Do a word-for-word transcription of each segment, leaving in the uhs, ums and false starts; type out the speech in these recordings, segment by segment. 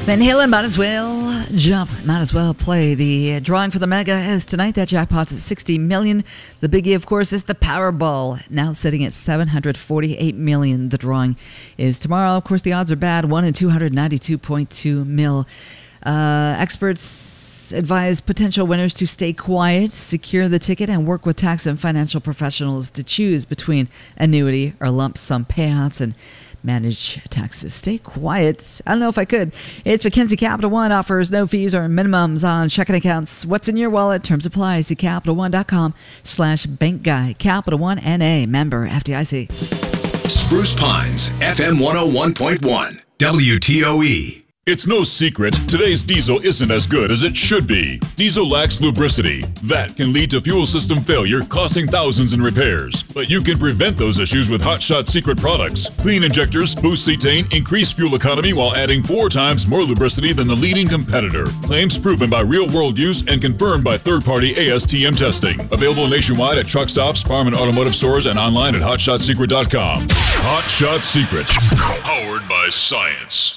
Van Halen, might as well jump, might as well play. The drawing for the Mega is tonight. That jackpot's at sixty million dollars. The biggie, of course, is the Powerball, now sitting at seven hundred forty-eight million dollars. The drawing is tomorrow. Of course, the odds are bad, one in two hundred ninety-two point two mil. Uh, experts advise potential winners to stay quiet, secure the ticket, and work with tax and financial professionals to choose between annuity or lump sum payouts and manage taxes. Stay quiet. I don't know if I could. It's Mackenzie. Capital One offers no fees or minimums on checking accounts. What's in your wallet? Terms apply. See Capital One dot com slash bank guy. Capital One N A, member F D I C. Spruce Pines, F M one oh one point one, W T O E. It's no secret, today's diesel isn't as good as it should be. Diesel lacks lubricity. That can lead to fuel system failure, costing thousands in repairs. But you can prevent those issues with Hot Shot Secret products. Clean injectors, boost cetane, increase fuel economy while adding four times more lubricity than the leading competitor. Claims proven by real-world use and confirmed by third-party A S T M testing. Available nationwide at truck stops, farm and automotive stores, and online at hot shot secret dot com. Hot Shot Secret. Powered by science.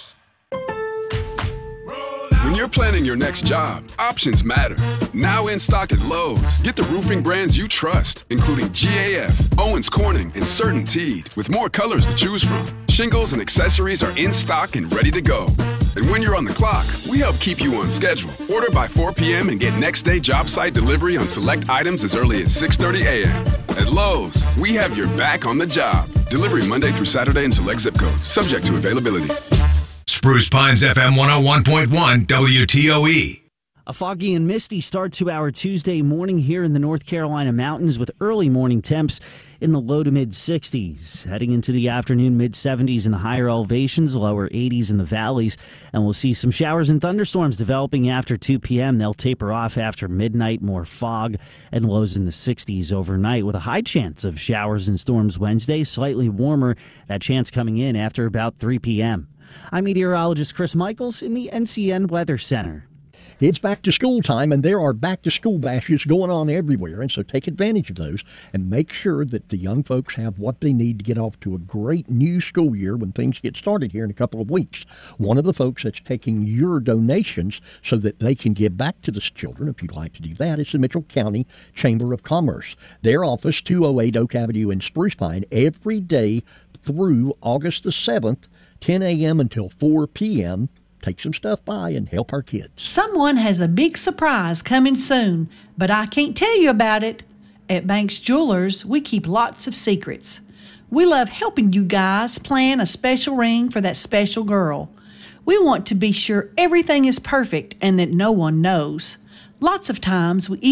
When you're planning your next job, options matter. Now in stock at Lowe's, get the roofing brands you trust, including G A F, Owens Corning, and CertainTeed, with more colors to choose from. Shingles and accessories are in stock and ready to go. And when you're on the clock, we help keep you on schedule. Order by four p.m. and get next day job site delivery on select items as early as six thirty a.m. At Lowe's, we have your back on the job. Delivery Monday through Saturday in select zip codes, subject to availability. Spruce Pines F M one oh one point one, W T O E. A foggy and misty start to our Tuesday morning here in the North Carolina mountains with early morning temps in the low to mid sixties. Heading into the afternoon, mid seventies in the higher elevations, lower eighties in the valleys. And we'll see some showers and thunderstorms developing after two p.m. They'll taper off after midnight, more fog and lows in the sixties overnight with a high chance of showers and storms Wednesday, slightly warmer. That chance coming in after about three p.m. I'm meteorologist Chris Michaels in the N C N Weather Center. It's back to school time, and there are back-to-school bashes going on everywhere, and so take advantage of those and make sure that the young folks have what they need to get off to a great new school year when things get started here in a couple of weeks. One of the folks that's taking your donations so that they can give back to the children, if you'd like to do that, is the Mitchell County Chamber of Commerce. Their office, two oh eight Oak Avenue in Spruce Pine, every day through August the seventh, ten a.m. until four p.m., take some stuff by and help our kids. Someone has a big surprise coming soon, but I can't tell you about it. At Banks Jewelers, we keep lots of secrets. We love helping you guys plan a special ring for that special girl. We want to be sure everything is perfect and that no one knows. Lots of times we